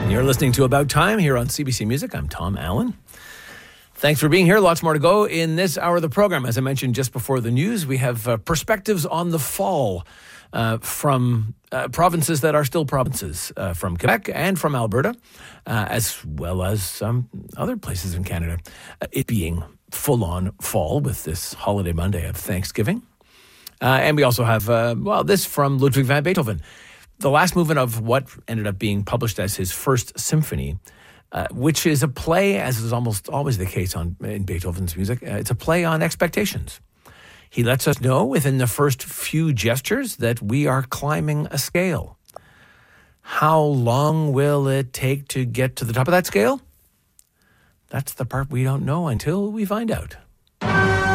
You're listening to About Time here on CBC Music. I'm Tom Allen. Thanks for being here. Lots more to go in this hour of the program. As I mentioned just before the news, we have perspectives on the fall from provinces that are still provinces, from Quebec and from Alberta, as well as some other places in Canada. It being full-on fall with this holiday Monday of Thanksgiving. And we also have, this from Ludwig van Beethoven. The last movement of what ended up being published as his first symphony, which is a play, as is almost always the case in Beethoven's music. It's a play on expectations. He lets us know within the first few gestures that we are climbing a scale. How long will it take to get to the top of that scale? That's the part we don't know until we find out.